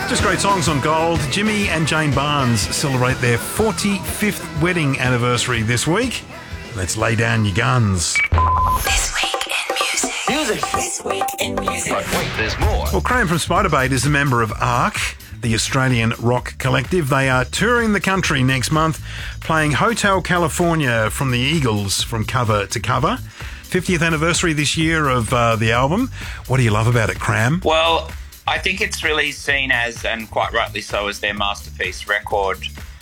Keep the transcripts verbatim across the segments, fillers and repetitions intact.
Just great songs on Gold. Jimmy and Jane Barnes celebrate their forty-fifth wedding anniversary this week. Let's lay down your guns. This week in music. Music. This week in music. But wait, there's more. Well, Graham from Spiderbait is a member of ARC, the Australian rock collective. They are touring the country next month, playing Hotel California from the Eagles from cover to cover. fiftieth anniversary this year of uh, the album. What do you love about it, Cram? Well, I think it's really seen as, and quite rightly so, as their masterpiece record.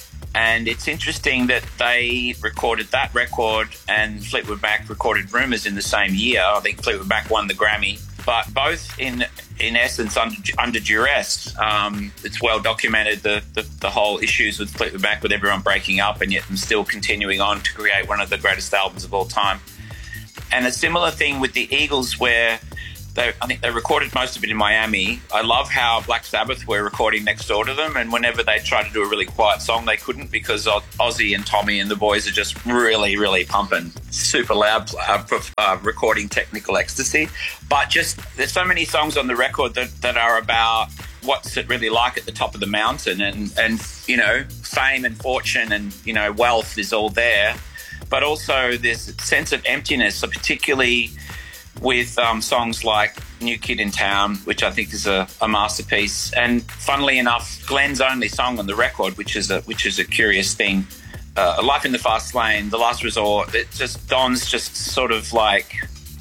And it's interesting that they recorded that record and Fleetwood Mac recorded Rumours in the same year. I think Fleetwood Mac won the Grammy, but both in in essence under, under duress. Um, it's well documented, the, the, the whole issues with Fleetwood Mac, with everyone breaking up and yet them still continuing on to create one of the greatest albums of all time. And a similar thing with the Eagles, where they, I think they recorded most of it in Miami. I love how Black Sabbath were recording next door to them, and whenever they tried to do a really quiet song, they couldn't, because Ozzy and Tommy and the boys are just really, really pumping. Super loud uh, uh, recording technical ecstasy. But just, there's so many songs on the record that, that are about what's it really like at the top of the mountain, and, and, you know, fame and fortune and, you know, wealth is all there. But also this sense of emptiness, so particularly with um, songs like New Kid in Town, which I think is a, a masterpiece. And funnily enough, Glenn's only song on the record, which is a which is a curious thing, uh, Life in the Fast Lane, The Last Resort, it just, Don's just sort of like,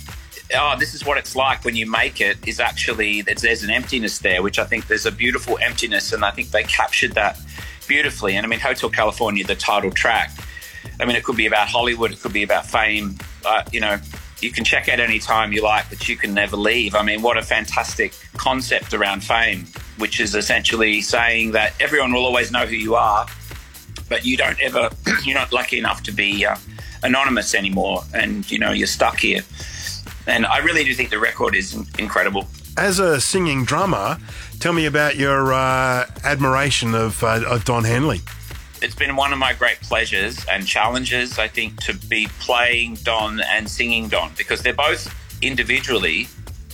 oh, this is what it's like when you make it, is actually, there's an emptiness there, which I think there's a beautiful emptiness, and I think they captured that beautifully. And I mean, Hotel California, the title track, I mean, it could be about Hollywood, it could be about fame, uh, you know, you can check out any time you like, but you can never leave. I mean, what a fantastic concept around fame, which is essentially saying that everyone will always know who you are, but you don't ever, you're not lucky enough to be uh, anonymous anymore, and, you know, you're stuck here. And I really do think the record is incredible. As a singing drummer, tell me about your uh, admiration of, uh, of Don Henley. It's been one of my great pleasures and challenges, I think, to be playing Don and singing Don, because they're both individually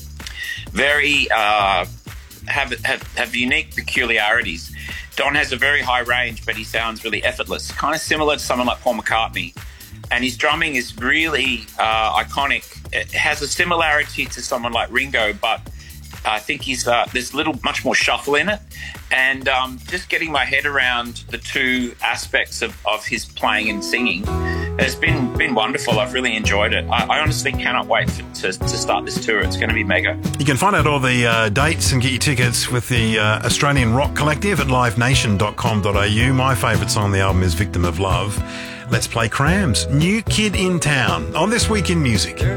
very uh, have, have have unique peculiarities. Don has a very high range, but he sounds really effortless, kind of similar to someone like Paul McCartney. And his drumming is really uh, iconic. It has a similarity to someone like Ringo, but I think he's uh, there's a little much more shuffle in it. And um, just getting my head around the two aspects of, of his playing and singing has been been wonderful. I've really enjoyed it. I, I honestly cannot wait for, to, to start this tour. It's going to be mega. You can find out all the uh, dates and get your tickets with the uh, Australian Rock Collective at live nation dot com dot a u. My favourite song on the album is Victim of Love. Let's play Cram's New Kid in Town on This Week in Music.